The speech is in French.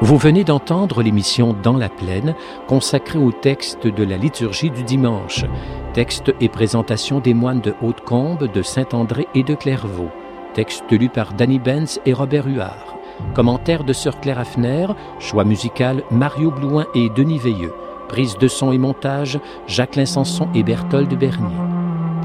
Vous venez d'entendre l'émission Dans la plaine, consacrée au texte de la liturgie du dimanche. Texte et présentation des moines de Haute-Combe, de Saint-André et de Clairvaux. Texte lu par Danny Benz et Robert Huard. Commentaire de Sœur Claire Hafner, choix musical Mario Blouin et Denis Veilleux. Prise de son et montage Jacqueline Sanson et Berthold Bernier.